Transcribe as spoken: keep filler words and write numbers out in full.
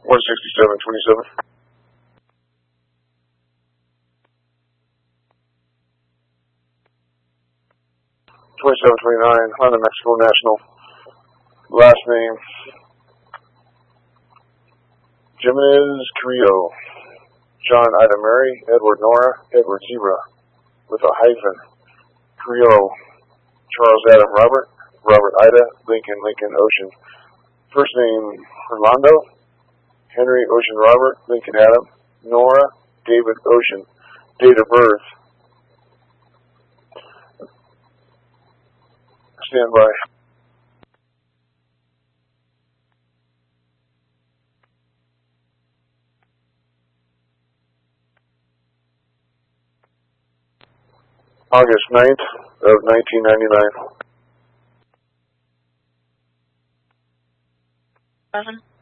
one sixty-seven twenty-seven. twenty-seven twenty-nine, Honda Mexico National. Last name, Jimenez Carrillo. John Ida Mary, Edward Nora, Edward Zebra, with a hyphen. Carrillo, Charles Adam Robert, Robert Ida, Lincoln Lincoln Ocean. First name, Orlando, Henry Ocean Robert, Lincoln Adam, Nora, David Ocean. Date of birth, stand by. August ninth of nineteen ninety-nine. Seven.